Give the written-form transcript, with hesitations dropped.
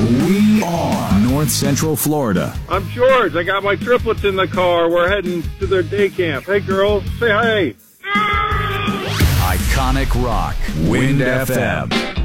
We are North Central Florida. I'm George. I got my triplets in the car. We're heading to their day camp. Hey, girls, say hi. Iconic Rock, Wind FM.